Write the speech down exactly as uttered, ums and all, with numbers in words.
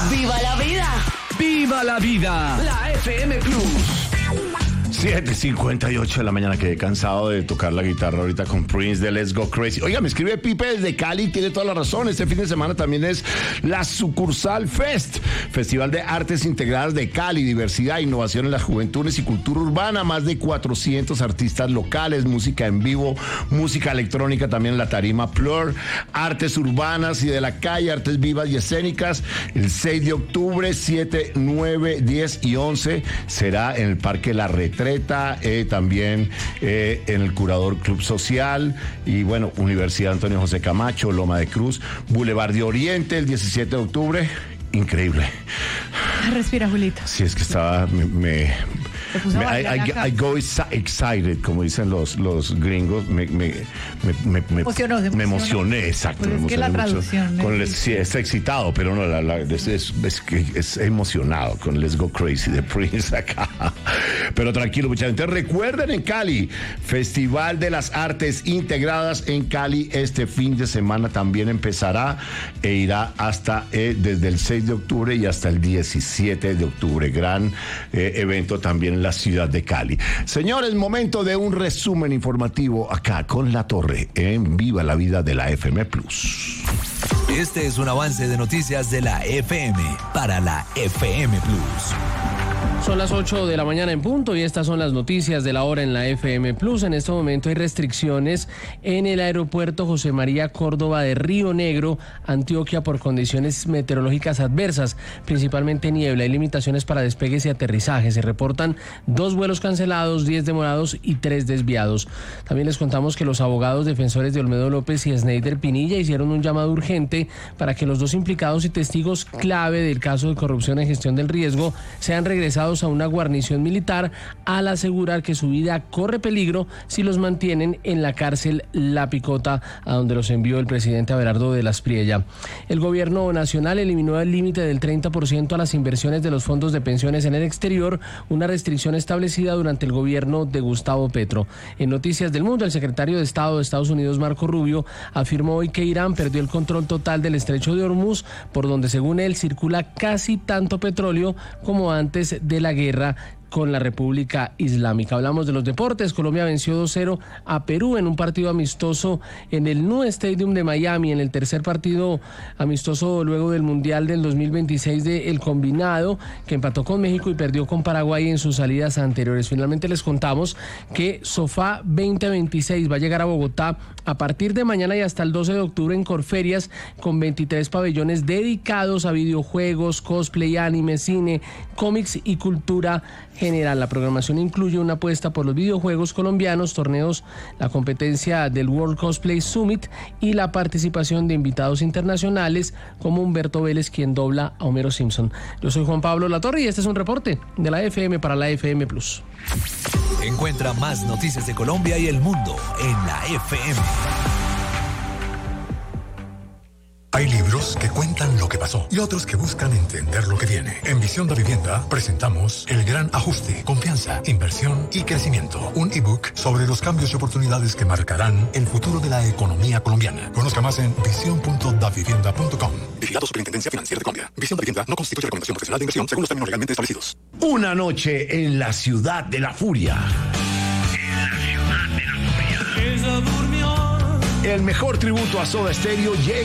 ¡Viva la vida! ¡Viva la vida! La F M Plus. siete cincuenta y ocho de la mañana, quedé cansado de tocar la guitarra ahorita con Prince de Let's Go Crazy. Oiga, me escribe Pipe desde Cali, tiene toda la razón. Este fin de semana también es la Sucursal Fest, Festival de Artes Integradas de Cali, diversidad, innovación en las juventudes y cultura urbana. Más de cuatrocientos artistas locales, música en vivo, música electrónica también en la tarima Plur, artes urbanas y de la calle, artes vivas y escénicas. El seis de octubre, siete, nueve, diez y once será en el Parque La Retreta. Eh, también eh, en el Curador Club Social y bueno, Universidad Antonio José Camacho, Loma de Cruz, Boulevard de Oriente el diecisiete de octubre. Increíble. Respira, Julita. Sí, es que estaba me, me, me I, I, I go excited, como dicen los, los gringos. Me, me, me, me, emocionó, me emocioné, exacto. Pues me es que la mucho. traducción Con el, sí, es excitado, pero no, la, la, es, es, es, es emocionado con Let's Go Crazy de Prince acá. Pero tranquilo, muchachos. Entonces recuerden, en Cali, Festival de las Artes Integradas en Cali este fin de semana también empezará e irá hasta eh, desde el seis de octubre y hasta el diecisiete de octubre. Gran eh, evento también en la ciudad de Cali. Señores, momento de un resumen informativo acá con La Torre en Viva la Vida de la F M Plus. Este es un avance de noticias de la F M para la F M Plus. Son las ocho de la mañana en punto y estas son las noticias de la hora en la F M Plus. En este momento hay restricciones en el aeropuerto José María Córdoba de Río Negro, Antioquia, por condiciones meteorológicas adversas, principalmente niebla. Hay limitaciones para despegues y aterrizajes. Se reportan dos vuelos cancelados, diez demorados y tres desviados. También les contamos que los abogados defensores de Olmedo López y Sneider Pinilla hicieron un llamado urgente para que los dos implicados y testigos clave del caso de corrupción en gestión del riesgo sean regresados a una guarnición militar, al asegurar que su vida corre peligro si los mantienen en la cárcel La Picota, a donde los envió el presidente Abelardo de las Priella. El gobierno nacional eliminó el límite del treinta por ciento a las inversiones de los fondos de pensiones en el exterior, una restricción establecida durante el gobierno de Gustavo Petro. En Noticias del Mundo, el secretario de Estado de Estados Unidos, Marco Rubio, afirmó hoy que Irán perdió el control total del estrecho de Hormuz, por donde según él circula casi tanto petróleo como antes de la guerra con la República Islámica. Hablamos de los deportes. Colombia venció dos cero a Perú en un partido amistoso en el New Stadium de Miami, en el tercer partido amistoso luego del Mundial del dos mil veintiséis del combinado, que empató con México y perdió con Paraguay en sus salidas anteriores. Finalmente les contamos que Sofá veinte veintiséis va a llegar a Bogotá a partir de mañana y hasta el doce de octubre en Corferias, con veintitrés pabellones dedicados a videojuegos, cosplay, anime, cine, cómics y cultura general. La programación incluye una apuesta por los videojuegos colombianos, torneos, la competencia del World Cosplay Summit y la participación de invitados internacionales como Humberto Vélez, quien dobla a Homero Simpson. Yo soy Juan Pablo Latorre y este es un reporte de la F M para la F M Plus. Encuentra más noticias de Colombia y el mundo en la F M. Hay libros que cuentan lo que pasó y otros que buscan entender lo que viene. En Visión de Vivienda presentamos El Gran Ajuste, Confianza, Inversión y Crecimiento. Un ebook sobre los cambios y oportunidades que marcarán el futuro de la economía colombiana. Conozca más en visión punto davivienda punto com. Vigilado Superintendencia Financiera de Colombia. Visión de Vivienda no constituye recomendación profesional de inversión según los términos legalmente establecidos. Una noche en la ciudad de la furia. En la ciudad de la furia. El mejor tributo a Soda Stereo llega